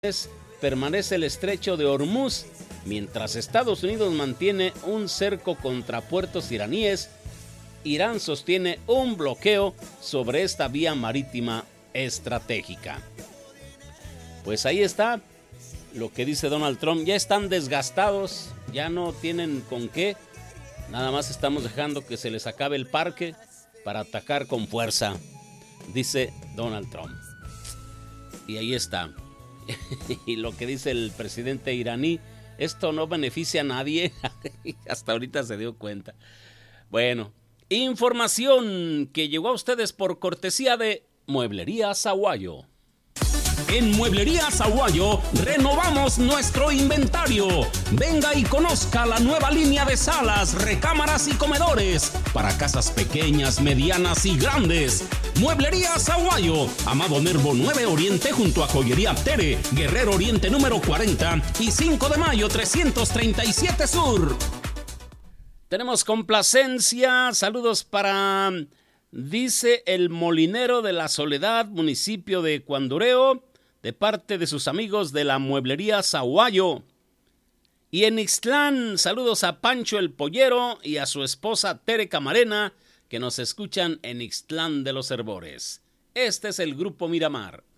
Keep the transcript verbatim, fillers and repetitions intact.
permanece el estrecho de Hormuz, mientras Estados Unidos mantiene un cerco contra puertos iraníes. Irán sostiene un bloqueo sobre esta vía marítima estratégica. Pues ahí está lo que dice Donald Trump. Ya están desgastados, ya no tienen con qué. Nada más estamos dejando que se les acabe el parque para atacar con fuerza, dice Donald Trump. Y ahí está. Y lo que dice el presidente iraní, esto no beneficia a nadie. Hasta ahorita se dio cuenta. Bueno, información que llegó a ustedes por cortesía de Mueblería Sahuayo. En Mueblería Sahuayo renovamos nuestro inventario. Venga y conozca la nueva línea de salas, recámaras y comedores para casas pequeñas, medianas y grandes. Mueblería Sahuayo, Amado Nervo nueve Oriente junto a Joyería Tere, Guerrero Oriente número cuarenta y cinco de mayo trescientos treinta y siete Sur. Tenemos complacencia, saludos para, dice el Molinero de la Soledad, municipio de Cuandureo, de parte de sus amigos de la Mueblería Sahuayo. Y en Ixtlán, saludos a Pancho el Pollero y a su esposa Tere Camarena, que nos escuchan en Ixtlán de los Herbores. Este es el Grupo Miramar.